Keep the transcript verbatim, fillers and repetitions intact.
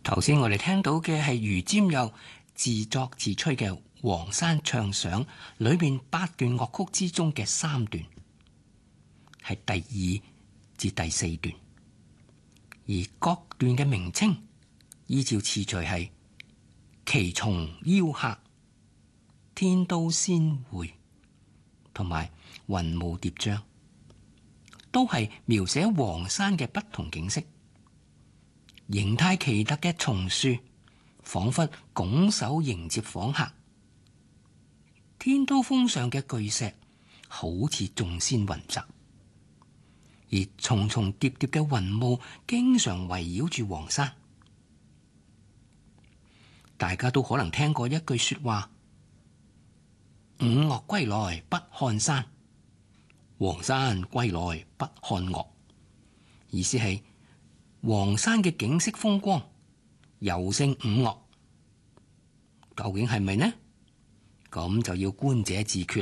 頭先我哋聽到嘅係余占友自作自吹嘅《黃山唱想》裏邊八段樂曲之中嘅三段，係第二至第四段，而各段嘅名稱依照次序係奇松邀客、天都仙會同埋雲霧疊嶂，都係描寫黃山嘅不同景色。形態奇特嘅松樹仿佛拱手迎接訪客，天都峰上嘅巨石好似眾仙雲集，而重重疊疊嘅雲霧經常圍繞住黃山。大家都可能聽過一句說話：五岳歸來不看山，黃山歸來不看岳。意思係黃山嘅景色風光尤勝五岳，究竟係咪呢？咁就要觀者自決。